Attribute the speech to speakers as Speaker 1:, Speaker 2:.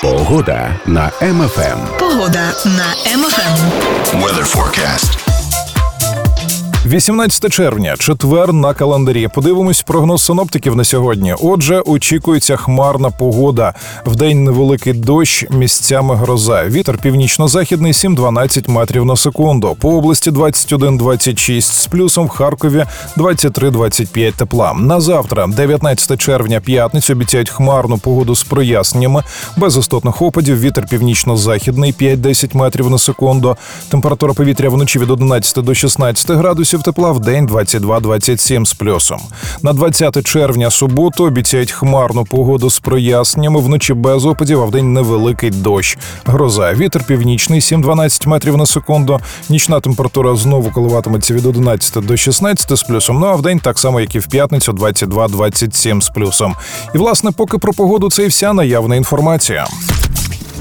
Speaker 1: Погода на МФМ.
Speaker 2: Погода на МФМ.
Speaker 3: Weather forecast.
Speaker 4: 18 червня, четвер на календарі. Подивимось прогноз синоптиків на сьогодні. Отже, очікується хмарна погода. Вдень невеликий дощ, місцями гроза. Вітер північно-західний 7-12 метрів на секунду. По області 21-26 з плюсом, в Харкові 23-25 тепла. На завтра, 19 червня, п'ятницю, обіцяють хмарну погоду з проясненнями. Без істотних опадів, вітер північно-західний 5-10 метрів на секунду. Температура повітря вночі від 11 до 16 градусів тепла, в день 22-27 з плюсом. На 20 червня, суботу, обіцяють хмарну погоду з проясненнями, вночі без опадів, а вдень невеликий дощ. Гроза, вітер північний 7-12 метрів на секунду. Нічна температура знову коливатиметься від 11 до 16 з плюсом, ну а вдень так само, як і в п'ятницю, 22-27 з плюсом. І, власне, поки про погоду це і вся наявна інформація.